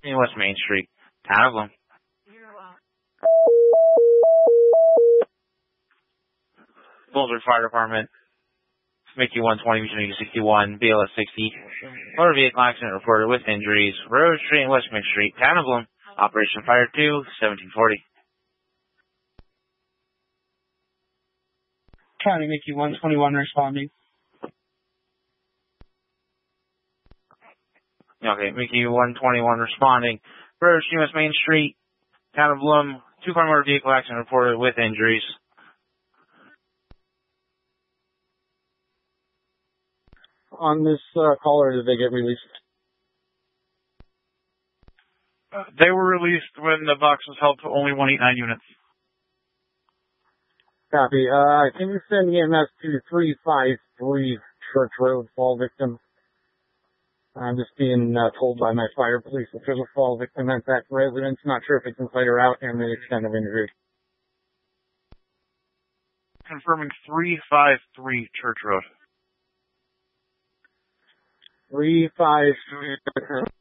in West Main Street, Town of Bloom. Boulder Fire Department, Mickey 120, Mission 61, BLS 60. Motor vehicle accident reported with injuries. Rose Street and West Main Street, Town of Bloom. Operation Fire 2, 1740. County Mickey 121 responding. Okay, Mickey 121 responding. Rose Street, West Main Street, Town of Bloom. 2-car motor vehicle accident reported with injuries. On this caller, did they get released? They were released when the box was held to only 189 units. Copy. Can you send EMS to 353 Church Road, fall victim? I'm just being told by my fire police that there's a fall victim at that residence. Not sure if it's inside or out and the extent of injury. Confirming 353 Church Road. 353.